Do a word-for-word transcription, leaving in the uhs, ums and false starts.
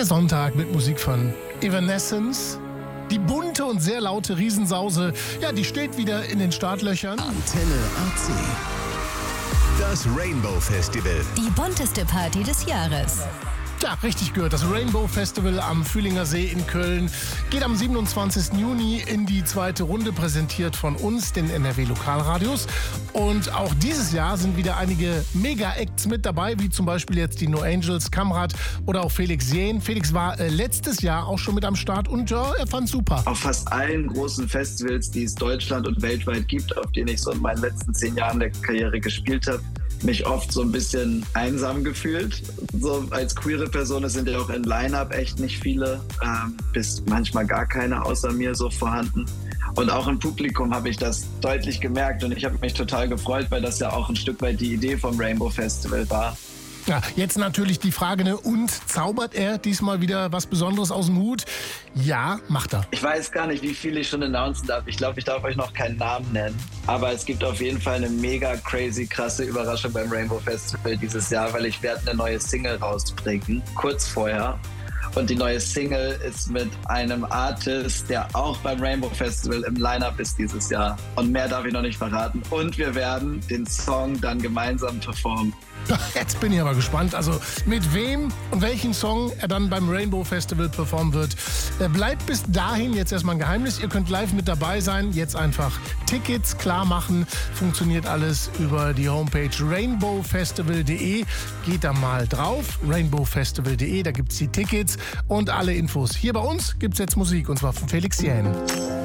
Der Sonntag mit Musik von Evanescence. Die bunte und sehr laute Riesensause, ja, die steht wieder in den Startlöchern. Antenne A C. Das Rainbow Festival. Die bunteste Party des Jahres. Ja, richtig gehört. Das Rainbow Festival am Fühlinger See in Köln geht am siebenundzwanzigsten Juni in die zweite Runde, präsentiert von uns, den N R W-Lokalradios. Und auch dieses Jahr sind wieder einige Mega-Acts mit dabei, wie zum Beispiel jetzt die No Angels, Kamrat oder auch Felix Jähn. Felix war äh, letztes Jahr auch schon mit am Start und ja, er fand's super. Auf fast allen großen Festivals, die es Deutschland und weltweit gibt, auf denen ich so in meinen letzten zehn Jahren der Karriere gespielt habe, mich oft so ein bisschen einsam gefühlt. So als queere Person sind ja auch in Line-Up echt nicht viele, ähm, bis manchmal gar keine außer mir so vorhanden. Und auch im Publikum habe ich das deutlich gemerkt und ich habe mich total gefreut, weil das ja auch ein Stück weit die Idee vom Rainbow Festival war. Ja, jetzt natürlich die Frage, ne, und zaubert er diesmal wieder was Besonderes aus dem Hut? Ja, macht er. Ich weiß gar nicht, wie viel ich schon announcen darf. Ich glaube, ich darf euch noch keinen Namen nennen. Aber es gibt auf jeden Fall eine mega crazy, krasse Überraschung beim Rainbow Festival dieses Jahr, weil ich werde eine neue Single rausbringen, kurz vorher. Und die neue Single ist mit einem Artist, der auch beim Rainbow Festival im Line-Up ist dieses Jahr. Und mehr darf ich noch nicht verraten. Und wir werden den Song dann gemeinsam performen. Jetzt bin ich aber gespannt, also mit wem und welchen Song er dann beim Rainbow Festival performen wird. Bleibt bis dahin jetzt erstmal ein Geheimnis. Ihr könnt live mit dabei sein. Jetzt einfach Tickets klar machen. Funktioniert alles über die Homepage rainbow festival punkt de. Geht da mal drauf, rainbow festival punkt de, da gibt es die Tickets und alle Infos. Hier bei uns gibt es jetzt Musik und zwar von Felix Jähn.